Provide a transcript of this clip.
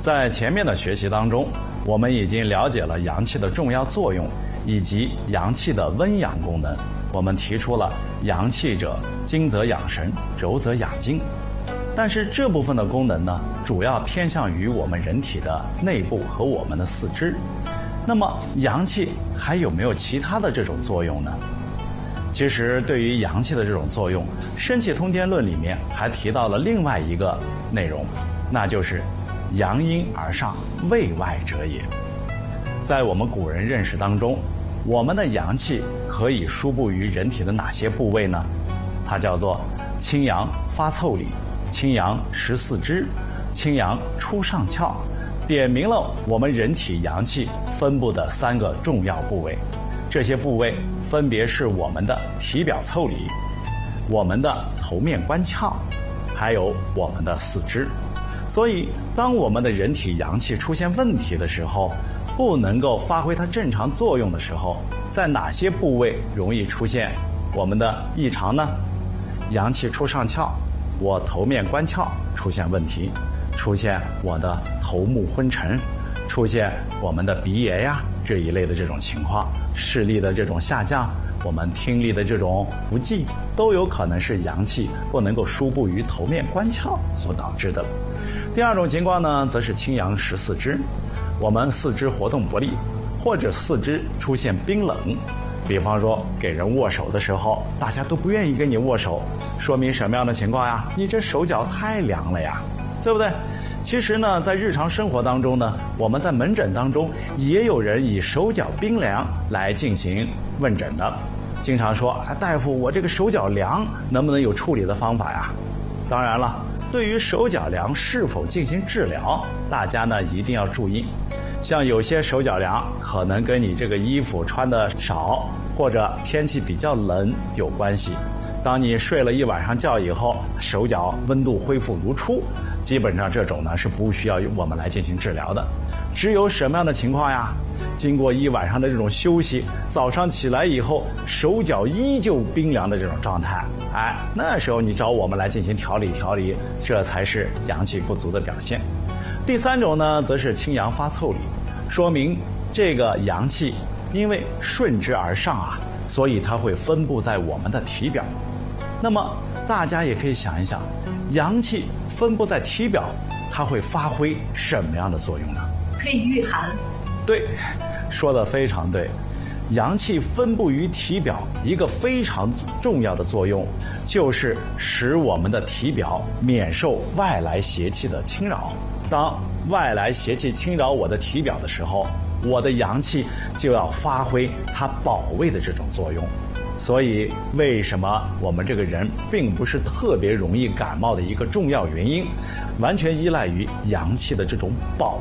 在前面的学习当中，我们已经了解了阳气的重要作用以及阳气的温阳功能。我们提出了阳气者，精则养神，柔则养筋。但是这部分的功能呢，主要偏向于我们人体的内部和我们的四肢。那么阳气还有没有其他的这种作用呢？其实对于阳气的这种作用，《生气通天论》里面还提到了另外一个内容，那就是阳阴而上，卫外者也。在我们古人认识当中，我们的阳气可以输布于人体的哪些部位呢？它叫做清阳发腠理，清阳实四肢，清阳出上窍，点明了我们人体阳气分布的3个重要部位。这些部位分别是我们的体表腠理、我们的头面关窍，还有我们的四肢。所以当我们的人体阳气出现问题的时候，不能够发挥它正常作用的时候，在哪些部位容易出现我们的异常呢？阳气出上窍，我头面关窍出现问题，出现我的头目昏沉，出现我们的鼻炎呀这一类的这种情况，视力的这种下降，我们听力的这种不济，都有可能是阳气不能够输布于头面关窍所导致的。第二种情况呢，则是清阳实四肢，我们四肢活动不利，或者四肢出现冰冷。比方说给人握手的时候，大家都不愿意跟你握手，说明什么样的情况呀？你这手脚太凉了呀，对不对？其实呢，在日常生活当中呢，我们在门诊当中也有人以手脚冰凉来进行问诊的，经常说大夫，我这个手脚凉，能不能有处理的方法呀？当然了，对于手脚凉是否进行治疗，大家呢一定要注意。像有些手脚凉可能跟你这个衣服穿的少，或者天气比较冷有关系。当你睡了一晚上觉以后，手脚温度恢复如初，基本上这种呢是不需要我们来进行治疗的。只有什么样的情况呀？经过一晚上的这种休息，早上起来以后手脚依旧冰凉的这种状态，那时候你找我们来进行调理调理，这才是阳气不足的表现。第3种呢，则是清阳发腠理，说明这个阳气因为顺之而上所以它会分布在我们的体表。那么大家也可以想一想，阳气分布在体表，它会发挥什么样的作用呢？ 可以御寒。 对，说得非常对。阳气分布于体表，一个非常重要的作用，就是使我们的体表免受外来邪气的侵扰。当外来邪气侵扰我的体表的时候，我的阳气就要发挥它保卫的这种作用。所以为什么我们这个人并不是特别容易感冒的一个重要原因，完全依赖于阳气的这种保